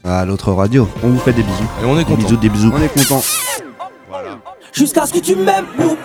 à l'autre radio. On vous fait des bisous. Et on est content. Des bisous. On est content. Voilà. Jusqu'à ce que tu m'aimes, Boubou.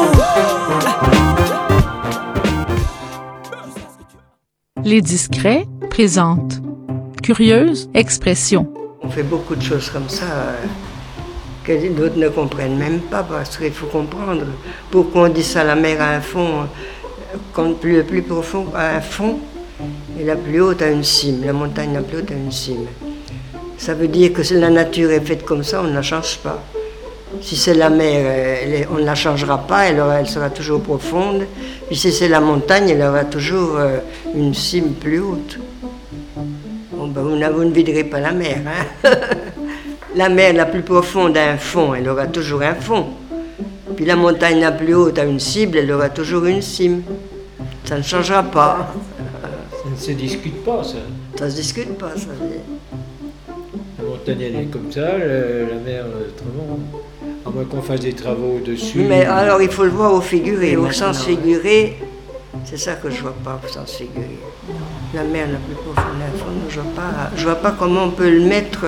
Les Discrets présentent Curieuse expression. On fait beaucoup de choses comme ça que d'autres ne comprennent même pas, parce qu'il faut comprendre pourquoi on dit ça, la mer a un fond, quand le plus profond a un fond et la plus haute a une cime, la montagne la plus haute a une cime. Ça veut dire que si la nature est faite comme ça, on ne la change pas. Si c'est la mer, on ne la changera pas, elle sera toujours profonde. Puis si c'est la montagne, elle aura toujours une cime plus haute. Bon, ben, vous ne viderez pas la mer. Hein. La mer la plus profonde a un fond, elle aura toujours un fond. Puis la montagne la plus haute a une cible, elle aura toujours une cime. Ça ne changera pas. Ça ne se discute pas, ça. Ça ne se discute pas, ça. La montagne, elle est comme ça, la mer, autrement. À moins qu'on fasse des travaux dessus. Oui, mais alors, il faut le voir au figuré. Au sens figuré, c'est ça que je ne vois pas, au sens figuré. La mer la plus profonde à un fond, je vois pas comment on peut le mettre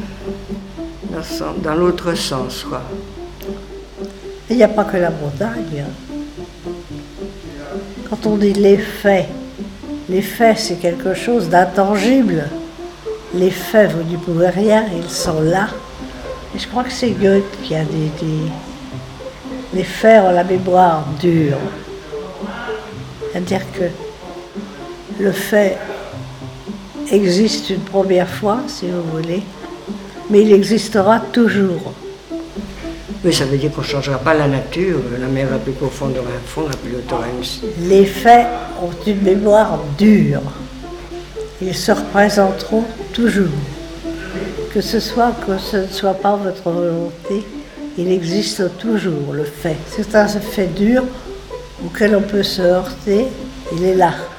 dans l'autre sens, quoi. Il n'y a pas que la montagne. Hein. Quand on dit les faits c'est quelque chose d'intangible. Les faits, vous n'y pouvez rien, ils sont là. Et je crois que c'est Goethe qui a dit les faits ont la mémoire dure. C'est-à-dire que le fait existe une première fois, si vous voulez, mais il existera toujours. Mais ça veut dire qu'on ne changera pas la nature. La mer la plus profonde aura un fond, la plus haute aura une cime. Les faits ont une mémoire dure. Ils se représenteront toujours. Que ce ne soit pas votre volonté, il existe toujours, le fait. C'est un fait dur auquel on peut se heurter, il est là.